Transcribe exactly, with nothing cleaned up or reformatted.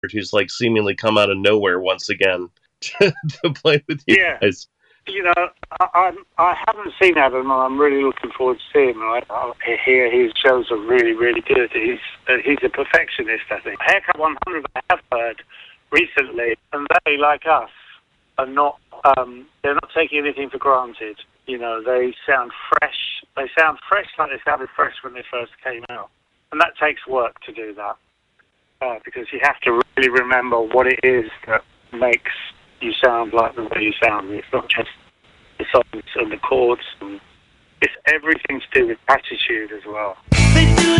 who's like seemingly come out of nowhere once again to, to play with you yeah. guys. You know, I, I I haven't seen Adam, and I'm really looking forward to seeing him. I, I hear his shows are really, really good. He's uh, he's a perfectionist, I think. Haircut one hundred I have heard recently, and they, like us, are not, um, they're not taking anything for granted. You know, they sound fresh. They sound fresh like they sounded fresh when they first came out. And that takes work to do that, uh, because you have to really remember what it is that makes you sound like the way you sound. It's not just the songs and the chords. And it's everything to do with attitude as well. They do